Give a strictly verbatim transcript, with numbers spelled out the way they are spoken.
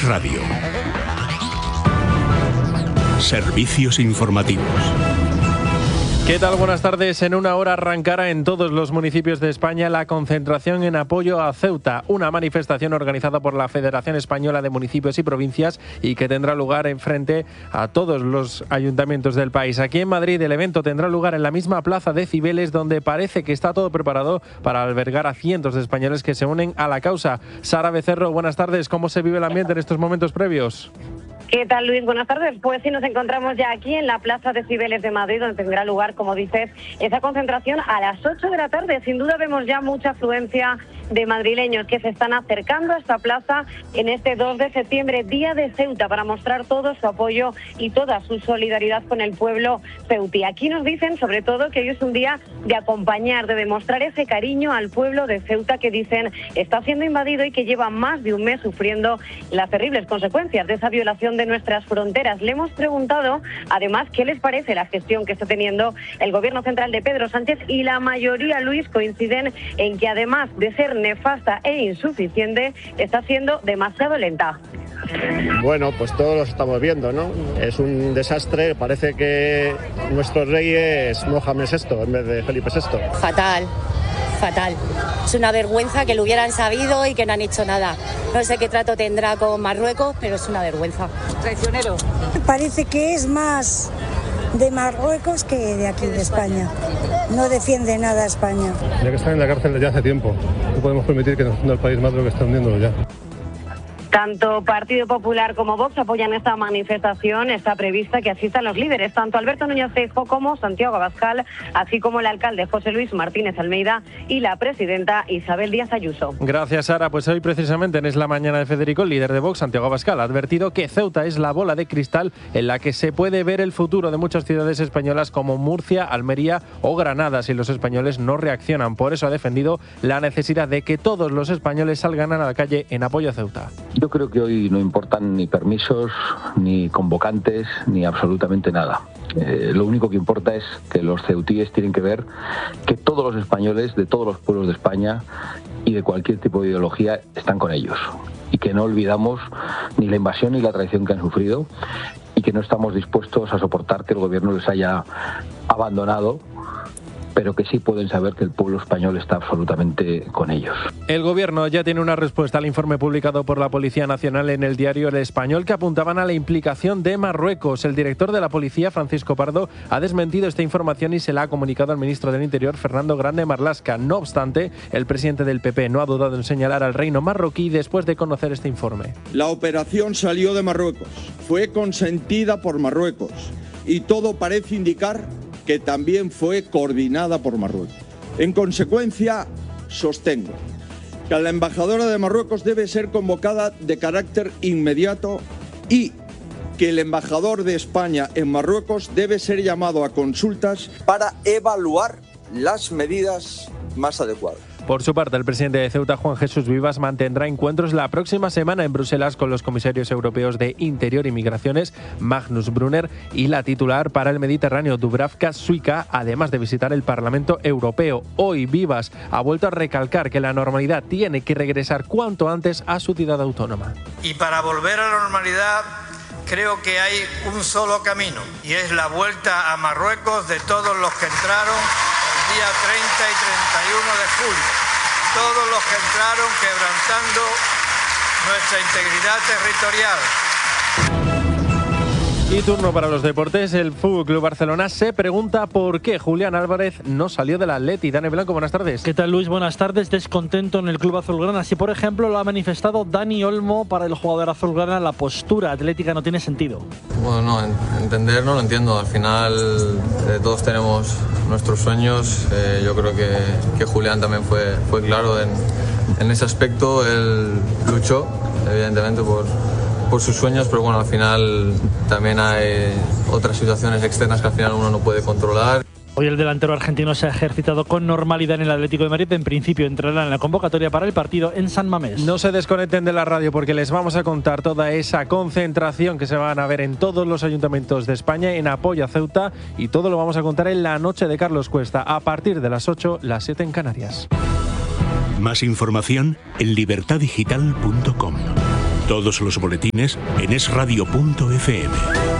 Es Radio. Servicios informativos. ¿Qué tal? Buenas tardes. En una hora arrancará en todos los municipios de España la concentración en apoyo a Ceuta, una manifestación organizada por la Federación Española de Municipios y Provincias y que tendrá lugar en frente a todos los ayuntamientos del país. Aquí en Madrid el evento tendrá lugar en la misma plaza de Cibeles, donde parece que está todo preparado para albergar a cientos de españoles que se unen a la causa. Sara Becerro, buenas tardes. ¿Cómo se vive el ambiente en estos momentos previos? ¿Qué tal, Luis? Buenas tardes. Pues sí, nos encontramos ya aquí en la Plaza de Cibeles de Madrid, donde tendrá lugar, como dices, esa concentración a las ocho de la tarde. Sin duda vemos ya mucha afluencia de madrileños que se están acercando a esta plaza en este dos de septiembre, Día de Ceuta, para mostrar todo su apoyo y toda su solidaridad con el pueblo ceutí. Aquí nos dicen, sobre todo, que hoy es un día de acompañar, de demostrar ese cariño al pueblo de Ceuta que, dicen, está siendo invadido y que lleva más de un mes sufriendo las terribles consecuencias de esa violación de nuestras fronteras. Le hemos preguntado, además, qué les parece la gestión que está teniendo el gobierno central de Pedro Sánchez, y la mayoría, Luis, coinciden en que, además de ser nefasta e insuficiente, está siendo demasiado lenta. Bueno, pues todos lo estamos viendo, ¿no? Es un desastre. Parece que nuestro rey es Mohamed sexto en vez de Felipe sexto. Fatal. Fatal. Es una vergüenza que lo hubieran sabido y que no han hecho nada. No sé qué trato tendrá con Marruecos, pero es una vergüenza. Traicionero. Parece que es más de Marruecos que de aquí, de España. No defiende nada a España. Ya que están en la cárcel ya hace tiempo, no podemos permitir que nos hunda el país más de lo que está hundiéndolo ya. Tanto Partido Popular como Vox apoyan esta manifestación. Está prevista que asistan los líderes, tanto Alberto Núñez Feijóo como Santiago Abascal, así como el alcalde José Luis Martínez Almeida y la presidenta Isabel Díaz Ayuso. Gracias, Sara. Pues hoy precisamente en Es la Mañana de Federico, el líder de Vox, Santiago Abascal, ha advertido que Ceuta es la bola de cristal en la que se puede ver el futuro de muchas ciudades españolas como Murcia, Almería o Granada si los españoles no reaccionan. Por eso ha defendido la necesidad de que todos los españoles salgan a la calle en apoyo a Ceuta. Yo creo que hoy no importan ni permisos, ni convocantes, ni absolutamente nada. Eh, lo único que importa es que los ceutíes tienen que ver que todos los españoles de todos los pueblos de España y de cualquier tipo de ideología están con ellos. Y que no olvidamos ni la invasión ni la traición que han sufrido y que no estamos dispuestos a soportar que el gobierno les haya abandonado, pero que sí pueden saber que el pueblo español está absolutamente con ellos. El gobierno ya tiene una respuesta al informe publicado por la Policía Nacional en el diario El Español, que apuntaban a la implicación de Marruecos. El director de la policía, Francisco Pardo, ha desmentido esta información y se la ha comunicado al ministro del Interior, Fernando Grande Marlaska. No obstante, el presidente del P P no ha dudado en señalar al reino marroquí después de conocer este informe. La operación salió de Marruecos, fue consentida por Marruecos y todo parece indicar que también fue coordinada por Marruecos. En consecuencia, sostengo que la embajadora de Marruecos debe ser convocada de carácter inmediato y que el embajador de España en Marruecos debe ser llamado a consultas para evaluar las medidas más adecuadas. Por su parte, el presidente de Ceuta, Juan Jesús Vivas, mantendrá encuentros la próxima semana en Bruselas con los comisarios europeos de Interior y Migraciones, Magnus Brunner, y la titular para el Mediterráneo, Dubravka Šuica, además de visitar el Parlamento Europeo. Hoy, Vivas ha vuelto a recalcar que la normalidad tiene que regresar cuanto antes a su ciudad autónoma. Y para volver a la normalidad, creo que hay un solo camino, y es la vuelta a Marruecos de todos los que entraron el día treinta y treinta y uno de julio. Todos los que entraron quebrantando nuestra integridad territorial. Y turno para los deportes. El F C Barcelona se pregunta por qué Julián Álvarez no salió del Atleti. Dani Blanco, buenas tardes. ¿Qué tal, Luis? Buenas tardes. Descontento en el club azulgrana. Así, por ejemplo, lo ha manifestado Dani Olmo. Para el jugador azulgrana, la postura atlética no tiene sentido. Bueno, no, entender no lo entiendo. Al final eh, todos tenemos nuestros sueños. Eh, yo creo que, que Julián también fue, fue claro en, en ese aspecto. Él luchó, evidentemente, por... por sus sueños, pero bueno, al final también hay otras situaciones externas que al final uno no puede controlar. Hoy el delantero argentino se ha ejercitado con normalidad en el Atlético de Madrid. En principio entrará en la convocatoria para el partido en San Mamés. No se desconecten de la radio porque les vamos a contar toda esa concentración que se van a ver en todos los ayuntamientos de España en apoyo a Ceuta, y todo lo vamos a contar en la noche de Carlos Cuesta a partir de las ocho, las siete en Canarias. Más información en libertad digital punto com. Todos los boletines en es radio punto efe eme.